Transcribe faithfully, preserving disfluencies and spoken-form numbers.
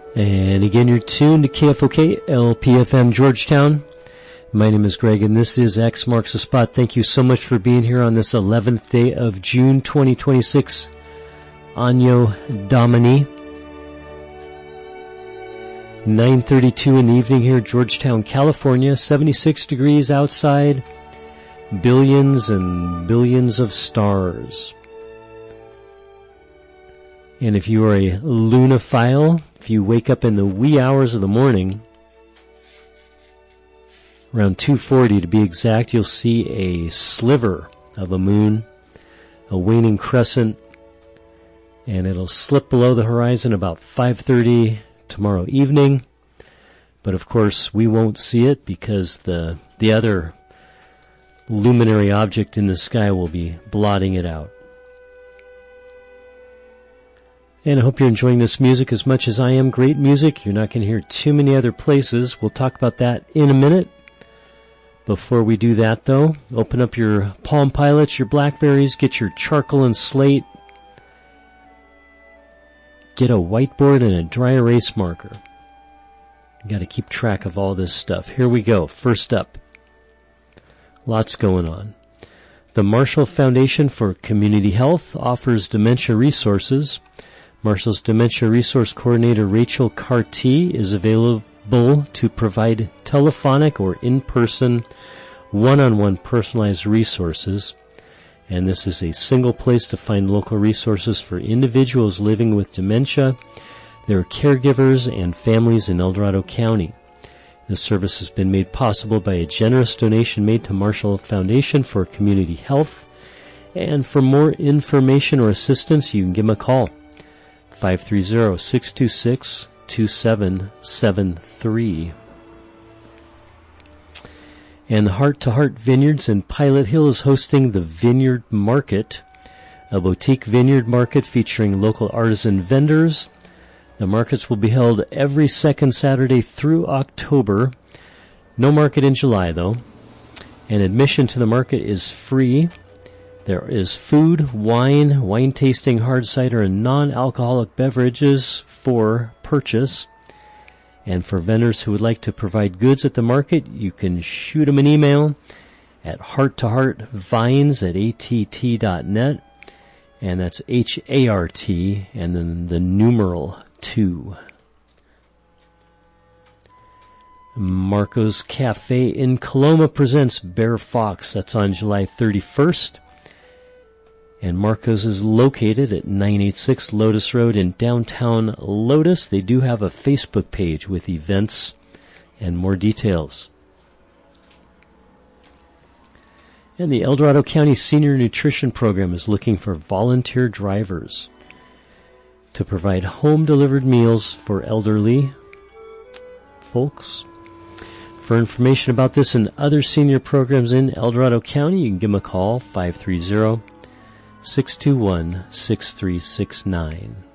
And again, you're tuned to K F O K, L P F M Georgetown. My name is Greg, and this is X Marks the Spot. Thank you so much for being here on this eleventh day of June twenty twenty-six. Anno Domini. nine thirty-two in the evening here, Georgetown, California. seventy-six degrees outside. Billions and billions of stars. And if you are a lunophile, if you wake up in the wee hours of the morning, around two forty to be exact, you'll see a sliver of a moon, a waning crescent, and it'll slip below the horizon about five thirty tomorrow evening. But of course, we won't see it because the the other luminary object in the sky will be blotting it out. And I hope you're enjoying this music as much as I am. Great music. You're not going to hear too many other places. We'll talk about that in a minute. Before we do that, though, open up your Palm Pilots, your Blackberries, get your charcoal and slate, get a whiteboard and a dry erase marker. You got to keep track of all this stuff. Here we go. First up, lots going on. The Marshall Foundation for Community Health offers dementia resources. Marshall's Dementia Resource Coordinator Rachel Carty is available to provide telephonic or in-person, one-on-one personalized resources. And this is a single place to find local resources for individuals living with dementia, their caregivers, and families in El Dorado County. This service has been made possible by a generous donation made to Marshall Foundation for Community Health. And for more information or assistance, you can give them a call. five three zero, six two six, two seven seven three. And the Heart to Heart Vineyards in Pilot Hill is hosting the Vineyard Market, a boutique vineyard market featuring local artisan vendors. The markets will be held every second Saturday through October. No market in July, though. And admission to the market is free. There is food, wine, wine tasting, hard cider, and non-alcoholic beverages for purchase. And for vendors who would like to provide goods at the market, you can shoot them an email at heart to heart vines at a t t dot net. And that's H A R T and then the numeral two. Marco's Cafe in Coloma presents Bear Fox. That's on July thirty-first. And Marco's is located at nine eighty-six Lotus Road in downtown Lotus. They do have a Facebook page with events and more details. And the El Dorado County Senior Nutrition Program is looking for volunteer drivers to provide home-delivered meals for elderly folks. For information about this and other senior programs in El Dorado County, you can give them a call, five three zero, six two one, six three six nine.